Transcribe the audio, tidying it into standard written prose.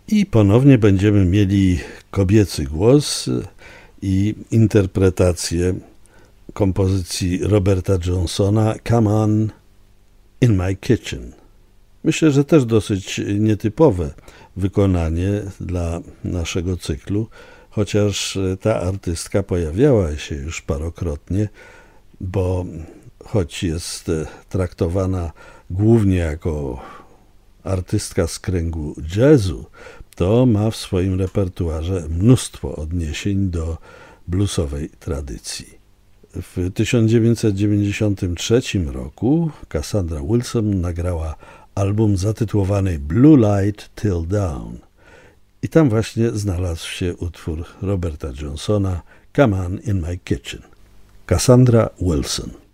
I ponownie będziemy mieli kobiecy głos i interpretację kompozycji Roberta Johnsona Come On in My Kitchen. Myślę, że też dosyć nietypowe wykonanie dla naszego cyklu, chociaż ta artystka pojawiała się już parokrotnie, bo choć jest traktowana głównie jako artystka z kręgu jazzu, to ma w swoim repertuarze mnóstwo odniesień do bluesowej tradycji. W 1993 roku Cassandra Wilson nagrała album zatytułowany Blue Light Till Dawn i tam właśnie znalazł się utwór Roberta Johnsona Come On in My Kitchen. Cassandra Wilson.